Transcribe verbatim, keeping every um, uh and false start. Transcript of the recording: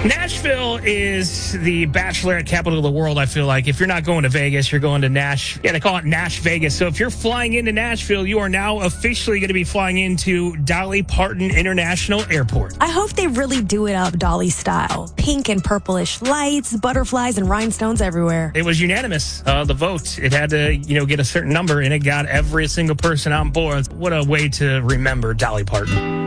Nashville is the bachelorette capital of the world, I feel like. If you're not going to Vegas, you're going to Nash. Yeah, they call it Nash Vegas. So if you're flying into Nashville, you are now officially going to be flying into Dolly Parton International Airport. I hope they really do it up Dolly style. Pink and purplish lights, butterflies, and rhinestones everywhere. It was unanimous, uh, the vote. It had to, you know, get a certain number, and it got every single person on board. What a way to remember Dolly Parton.